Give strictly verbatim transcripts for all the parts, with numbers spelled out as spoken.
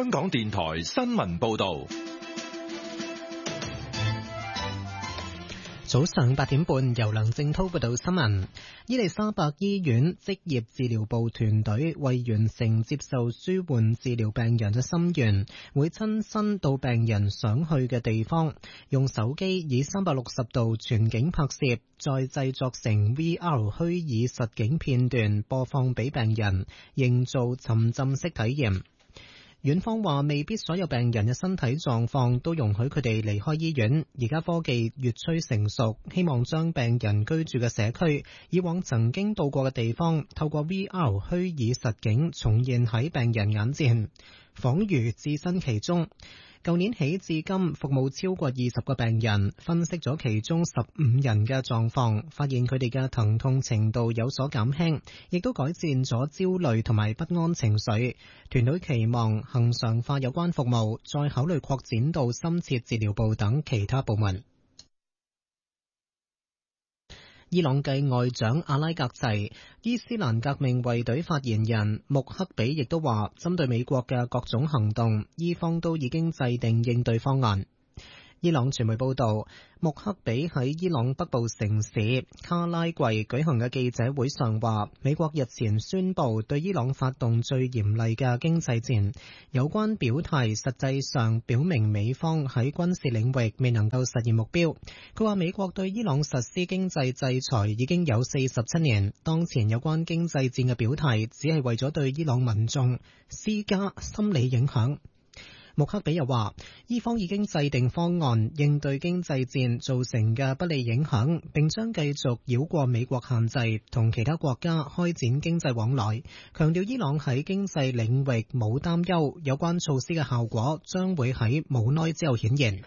香港電台新聞報道。 早上八點半，由梁正濤報道新聞。伊利沙伯醫院職業治療部團隊為完成接受舒緩治療病人嘅心願，會親身到病人想去嘅地方，用手機以三百六十度全景拍攝，再製作成 V R 虛擬實景片段播放俾病人，營造沉浸式體驗。院方話未必所有病人嘅身體狀況都容許佢哋離開醫院，而家科技越趨成熟，希望將病人居住嘅社區、以往曾經到過嘅地方，透過 V R 虛擬實景重現喺病人眼前，仿如置身其中。舊年起至今服務超過二十個病人，分析咗其中十五人嘅狀況，發現佢哋嘅疼痛程度有所減輕，亦都改善咗焦慮同埋不安情緒。團隊期望恆常化有關服務，再考慮擴展到深切治療部等其他部門。伊朗繼外長阿拉格齊，伊斯蘭革命衛隊發言人穆克比亦都話，針對美國嘅各種行動，伊方都已經制定應對方案。伊朗傳媒報道，穆克比喺伊朗北部城市卡拉季舉行嘅記者會上話，美國日前宣布對伊朗發動最嚴厲嘅經濟戰，有關表態實際上表明美方喺軍事領域未能夠實現目標。佢話美國對伊朗實施經濟制裁已經有四十七年，當前有關經濟戰嘅表態只係為咗對伊朗民眾施加心理影響。穆克比又話，伊方已經制定方案應對經濟戰造成嘅不利影響，並將繼續繞過美國限制，同其他國家開展經濟往來，強調伊朗喺經濟領域冇擔憂，有關措施嘅效果將會喺冇耐之後顯現。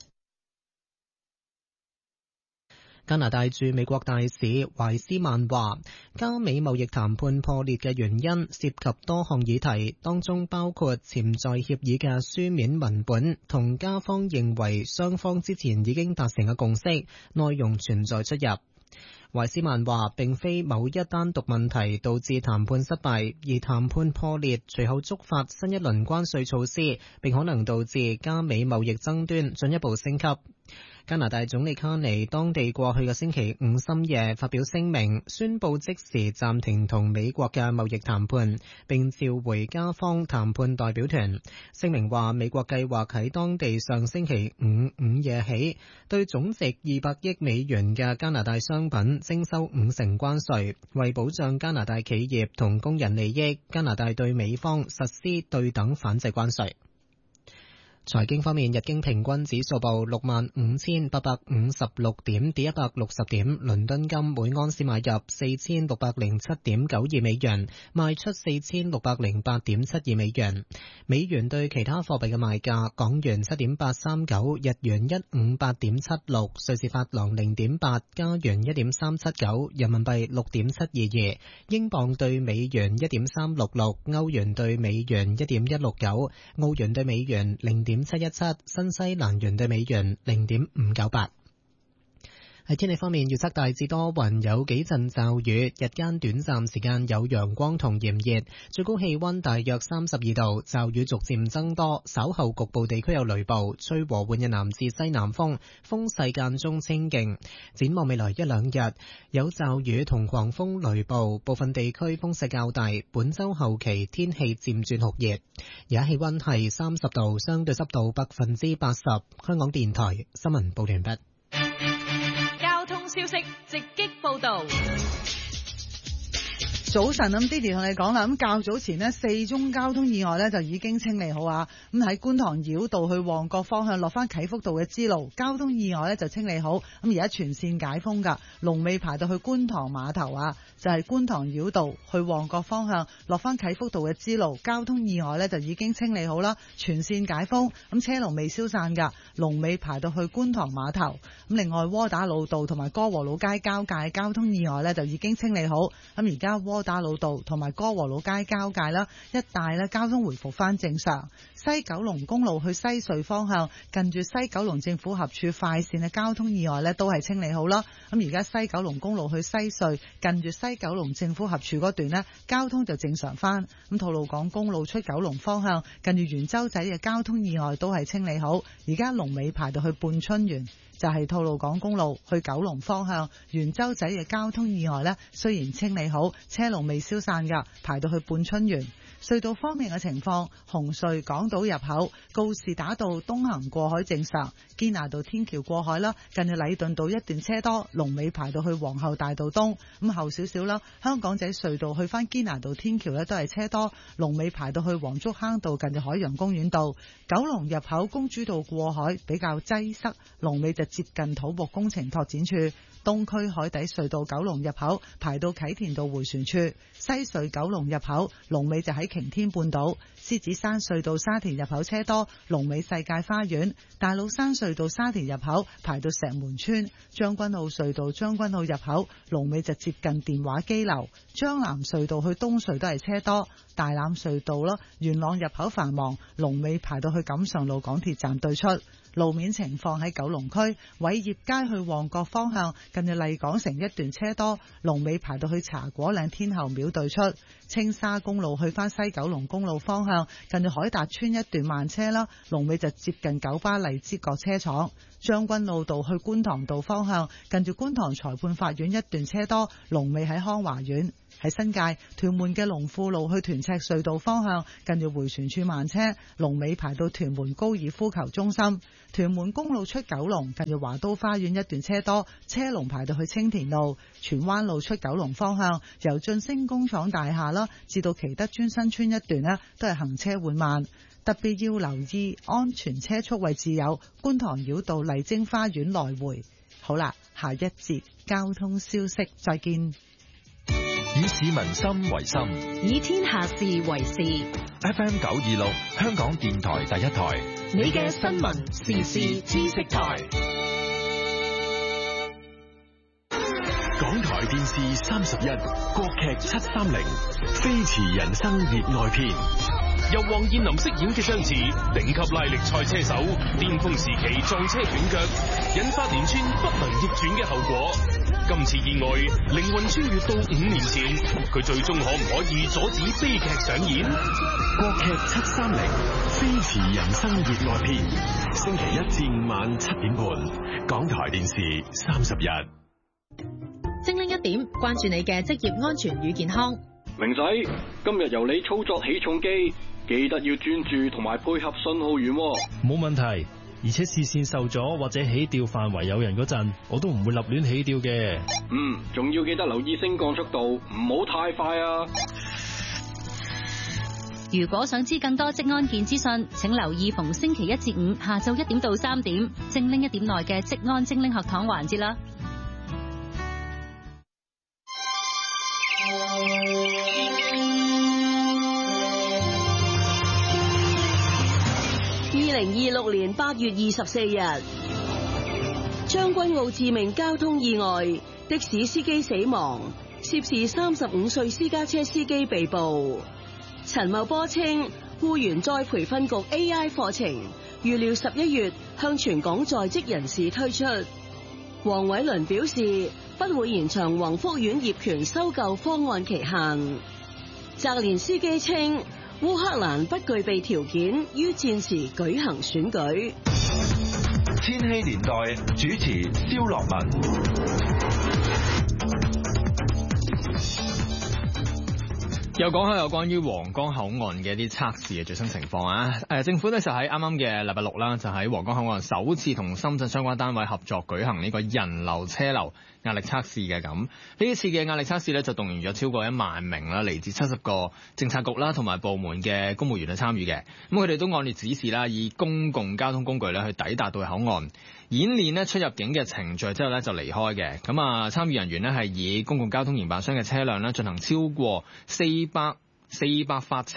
加拿大駐美國大使懷斯曼話，加美貿易談判破裂嘅原因涉及多項議題，當中包括潛在協議嘅書面文本同加方認為雙方之前已經達成嘅共識，內容存在出入。懷斯曼話，並非某一單獨問題導致談判失敗，而談判破裂隨後觸發新一輪關稅措施，並可能導致加美貿易爭端進一步升級。加拿大總理卡尼當地過去嘅星期五深夜發表聲明，宣布即時暫停同美國嘅貿易談判，並召回加方談判代表團。聲明話，美國計劃喺當地上星期五午夜起，對總值二百億美元嘅加拿大商品徵收五成關稅，為保障加拿大企業同工人利益，加拿大對美方實施對等反制關稅。財經方面，日經平均指數報六萬五千八百五十六點，跌一百六十點。倫敦金每盎司買入四千六百零七點九二美元，賣出四千六百零八點七二美元。美元對其他貨幣嘅賣價：港元七點八三九，日元一五八點七六，瑞士法郎零點八，加元一點三七九，人民幣六點七二二，英鎊對美元一點三六六，歐元對美元一點一六九，澳元對美元零點七一七，新西蘭元對美元零點五九八。喺天氣方面，預測大致多雲，有幾陣驟雨，日間短暫時間有陽光同炎熱，最高氣溫大約三十二度，驟雨逐漸增多，稍後局部地區有雷暴，吹和緩嘅南至西南風，風勢間中清勁。展望未來一兩日，有驟雨同狂風雷暴，部分地區風勢較大，本周後期天氣漸轉酷熱。而家氣溫係三十度，相對濕度百分之八十。香港電台新聞報完畢。 消息直擊報道。 早晨，咁 Didi 同你講啦，咁較早前呢，四宗交通意外呢就已經清理好啊。咁喺觀塘繞道去旺角方向落翻啟福道嘅支路，交通意外呢就清理好。咁而家全線解封噶，龍尾排到去觀塘碼頭啊，就係、是、觀塘繞道去旺角方向落翻啟福道嘅支路，交通意外呢就已經清理好啦，全線解封。咁車龍未消散噶，龍尾排到去觀塘碼頭。咁另外窩打老道同埋歌和老街交界交通意外呢就已經清理好。咁而家窩窩打老道同埋歌和老街交界啦，一帶咧交通回復翻正常。西九龍公路去西隧方向，近住西九龍政府合署快線嘅交通意外咧都係清理好啦。咁而家西九龍公路去西隧，近住西九龍政府合署嗰段咧，交通就正常翻。咁吐露港公路出九龍方向，近住圓洲仔嘅交通意外都係清理好。而家龍尾排到去半春園。就係吐露港公路去九龍方向，圓洲仔嘅交通意外呢，雖然清理好，車龍未消散㗎，排到去半春園。隧道方面嘅情況，紅隧港島入口告士打道東行過海正常，堅拿道天橋過海啦，近住禮頓道一段車多，龍尾排到去皇后大道東。咁後少少啦，香港仔隧道去翻堅拿道天橋呢都係車多，龍尾排到去黃竹坑道近住海洋公園道。九龍入口公主道過海比較擠塞，龍尾就接近土木工程拓展處。東區海底隧道九龍入口排到啟田道迴旋處，西隧九龍入口龍尾就喺擎天半島。獅子山隧道沙田入口車多，龍尾世界花園。大老山隧道沙田入口排到石門村。將軍澳隧道將軍澳入口龍尾就接近電話機樓。將南隧道去東隧都係車多，大欖隧道啦，元朗入口繁忙，龍尾排到去錦上路港鐵站對出。路面情況喺九龍區偉業街去旺角方向，近住麗港城一段車多，龍尾排到去茶果嶺天后廟對出。青沙公路去返西九龍公路方向，近住海達村一段慢車啦，龍尾就接近九巴荔枝角車廠。將軍澳道去觀塘道方向，近住觀塘裁判法院一段車多，龍尾喺康華苑。喺新界屯門嘅龍富路去屯赤隧道方向，近住迴旋處慢車，龍尾排到屯門高爾夫球中心。屯門公路出九龍，近住華都花園一段車多，車龍排到去青田路。荃灣路出九龍方向，由晉升工廠大廈啦，至到奇德尊新村一段呢，都係行車緩慢。特別要留意安全車速位置有觀塘繞道麗晶花園來回。好啦，下一節交通消息，再見。 以市民心為心， 以天下事為事。 F M 九二六，香港電台第一台， 你嘅新聞時事知識台。 港台電視三十一，國劇七三零，飛馳人生熱愛篇。 由黃燕林飾演嘅張智，頂級拉力賽車手，巔峰時期撞車斷腳，引發連串不能逆轉嘅後果。今次意外，靈魂穿越到五年前，佢最終可唔可以阻止悲劇上演？ 國劇七三零，飛馳人生熱愛篇，星期一至五晚七點半，港台電視三十一。 精靈一點，關注你嘅職業安全與健康。 明仔，今日由你操作起重機，記得要專注同埋配合信號員。 冇問題，而且視線受阻或者起吊範圍有人嗰陣，我都唔會立亂起吊嘅。 嗯，仲要記得留意升降速度，唔好太快啊！ 如果想知更多職安健資訊，請留意逢星期一至五下晝一點到三點，精靈一點內嘅職安精靈學堂環節啦。 二零二六年八月二十四日，將軍澳致命交通意外，的士司機死亡，涉事三十五歲私家車司機被捕。陳茂波稱，僱員再培訓局 A I 課程預料十一月向全港在職人士推出。黃偉綸表示，不會延長宏福苑業權收購方案期限。澤連斯基稱，烏克蘭不具備條件於戰時舉行選舉。 千禧年代主持蕭樂文。 又講下有關於皇崗口岸嘅一啲測試嘅最新情況啊！誒，政府咧就喺啱啱嘅禮拜六啦，就喺皇崗口岸首次同深圳相關單位合作舉行呢個人流車流壓力測試嘅。咁呢一次嘅壓力測試咧就動員咗超過一萬名啦，嚟自七十個政策局啦同埋部門嘅公務員去參與嘅。咁佢哋都按照指示啦，以公共交通工具咧去抵達到口岸，演練咧出入境嘅程序之後咧就離開嘅。咁啊，參與人員咧係以公共交通營辦商嘅車輛咧進行超過四百四百發車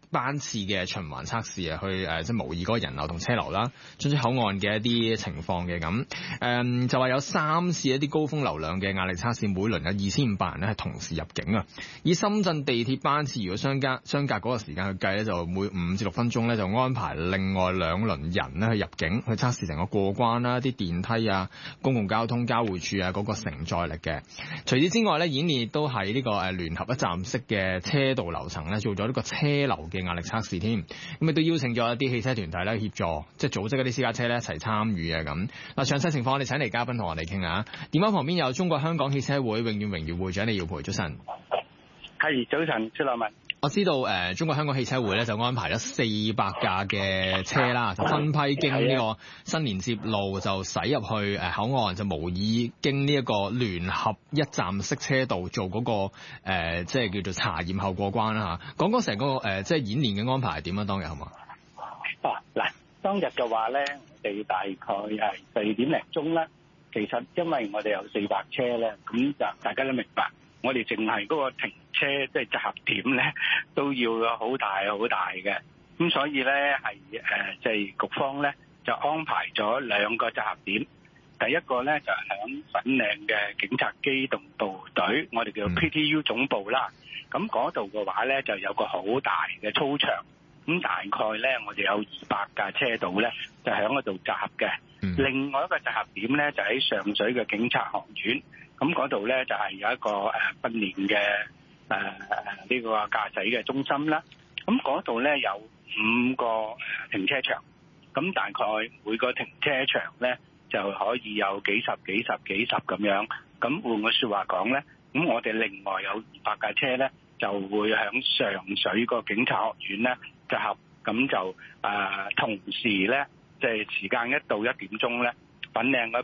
班次嘅循環測試啊，去誒即係模擬嗰個人流同車流啦，進出口岸嘅一啲情況嘅咁。誒、嗯、就話有三次一啲高峰流量嘅壓力測試，每輪有二千五百人咧係同時入境啊。以深圳地鐵班次如果相隔相隔嗰個時間去計咧，就每五至六分鐘咧就安排另外兩輪人咧去入境去測試成個過關啦，啲電梯啊、公共交通交匯處啊嗰個承載力嘅。除此之外咧，演練亦都係呢個誒聯合一站式嘅車道樓層咧做咗呢個車流嘅壓力測試添。咁亦都邀請咗一啲汽車團體咧協助，即係組織一啲私家車咧一齊參與啊咁。嗱，詳細情況我哋請嚟嘉賓同我哋傾下。電話旁邊有中國香港汽車會永遠榮譽會長李耀培，早晨。 係，早晨，朱立文。 我知道誒、呃，中國香港汽車會咧就安排咗四百架嘅車啦，就分批經呢個新連接路就駛入去誒口岸，就模擬經呢一個聯合一站式車道做嗰、那個誒、呃，即係叫做查驗後過關啦嚇。講講成個誒、呃，即係演練嘅安排係點啊？當日好嘛？ 哦，嗱，當日嘅話咧，我哋大概係四點零鐘啦。其實因為我哋有四百車咧，咁就大家都明白。我哋淨係嗰個停車即係集合點咧，都要好大好大嘅。咁所以咧係誒，即係局方咧就安排咗兩個集合點。第一個咧就響粉嶺嘅警察機動部隊，我哋叫 P T U 總部啦。咁嗰度嘅話咧就有個好大嘅操場。咁大概咧我哋有二百架車度咧，就喺嗰度集合嘅。嗯、另外一個集合點咧就喺上水嘅警察學院。咁嗰度咧就係有一個誒訓練嘅誒呢個駕駛嘅中心啦。咁嗰度咧有五個停車場，咁大概每個停車場咧就可以有幾十、幾十、幾十咁樣。咁換個説話講咧，咁我哋另外有二百架車咧，就會喺上水個警察學院咧集合，咁就誒同時咧，即係時間一到一點鐘咧，粉嶺嗰